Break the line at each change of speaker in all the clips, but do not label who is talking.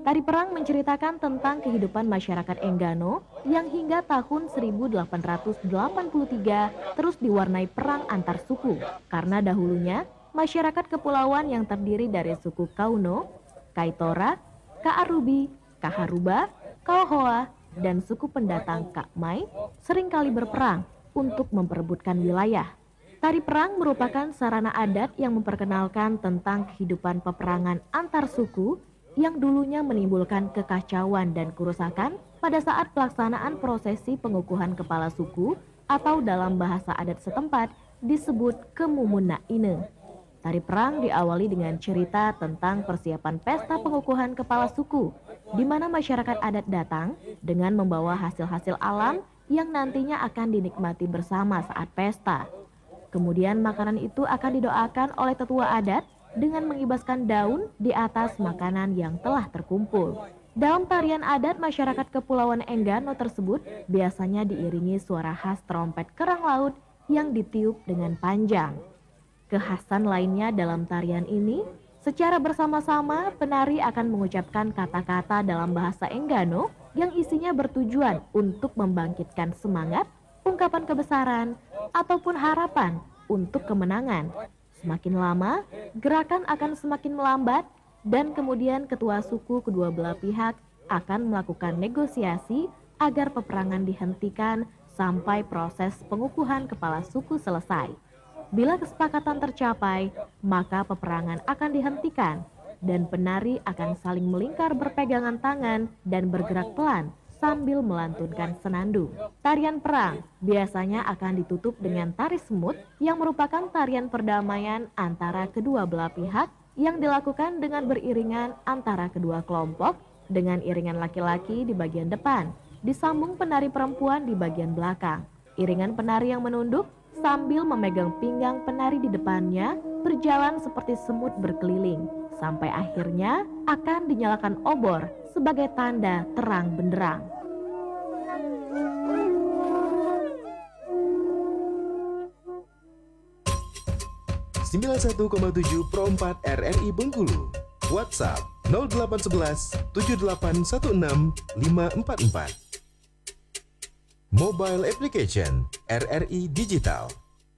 Tari perang menceritakan tentang kehidupan masyarakat Enggano yang hingga tahun 1883 terus diwarnai perang antar suku. Karena dahulunya masyarakat kepulauan yang terdiri dari suku Kauno, Kaitora, Kaarubi, Kaharuba, Kaohoa, dan suku pendatang Kakmai seringkali berperang untuk memperebutkan wilayah. Tari perang merupakan sarana adat yang memperkenalkan tentang kehidupan peperangan antar suku yang dulunya menimbulkan kekacauan dan kerusakan pada saat pelaksanaan prosesi pengukuhan kepala suku atau dalam bahasa adat setempat disebut Kemumuna Ine. Tari perang diawali dengan cerita tentang persiapan pesta pengukuhan kepala suku, di mana masyarakat adat datang dengan membawa hasil-hasil alam yang nantinya akan dinikmati bersama saat pesta. Kemudian makanan itu akan didoakan oleh tetua adat dengan mengibaskan daun di atas makanan yang telah terkumpul. Dalam tarian adat masyarakat Kepulauan Enggano tersebut biasanya diiringi suara khas trompet kerang laut yang ditiup dengan panjang. Kekhasan lainnya dalam tarian ini, secara bersama-sama penari akan mengucapkan kata-kata dalam bahasa Enggano yang isinya bertujuan untuk membangkitkan semangat, ungkapan kebesaran, ataupun harapan untuk kemenangan. Semakin lama, gerakan akan semakin melambat dan kemudian ketua suku kedua belah pihak akan melakukan negosiasi agar peperangan dihentikan sampai proses pengukuhan kepala suku selesai. Bila kesepakatan tercapai, maka peperangan akan dihentikan dan penari akan saling melingkar berpegangan tangan dan bergerak pelan sambil melantunkan senandung. Tarian perang biasanya akan ditutup dengan tari semut yang merupakan tarian perdamaian antara kedua belah pihak yang dilakukan dengan beriringan antara kedua kelompok dengan iringan laki-laki di bagian depan, disambung penari perempuan di bagian belakang. Iringan penari yang menunduk sambil memegang pinggang penari di depannya berjalan seperti semut berkeliling sampai akhirnya akan dinyalakan obor sebagai tanda terang benderang.
91,7 Pro 4 RRI Bengkulu. WhatsApp 0811 7816 544. Mobile application RRI Digital.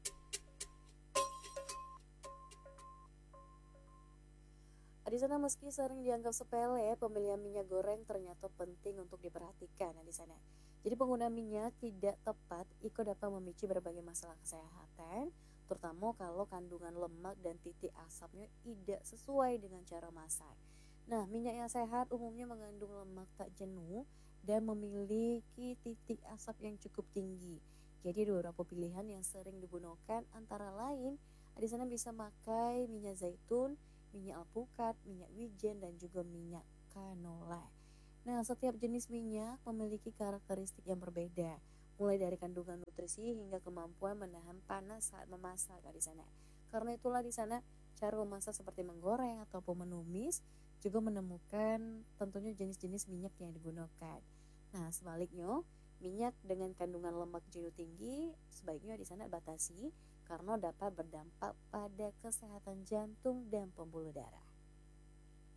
Di sana meski sering dianggap sepele, pemilihan minyak goreng ternyata penting untuk diperhatikan di sana. Jadi pengguna minyak tidak tepat ikut dapat memicu berbagai masalah kesehatan, terutama kalau kandungan lemak dan titik asapnya tidak sesuai dengan cara masak. Nah, minyak yang sehat umumnya mengandung lemak tak jenuh dan memiliki titik asap yang cukup tinggi. Jadi ada beberapa pilihan yang sering digunakan antara lain di sana bisa pakai minyak zaitun, minyak alpukat, minyak wijen, dan juga minyak canola. Nah, setiap jenis minyak memiliki karakteristik yang berbeda, mulai dari kandungan nutrisi hingga kemampuan menahan panas saat memasak di sana. Karena itulah di sana cara memasak seperti menggoreng ataupun menumis juga menemukan tentunya jenis-jenis minyak yang digunakan. Nah, sebaliknya, minyak dengan kandungan lemak jenuh tinggi sebaiknya di sana batasi karena dapat berdampak pada kesehatan jantung dan pembuluh darah.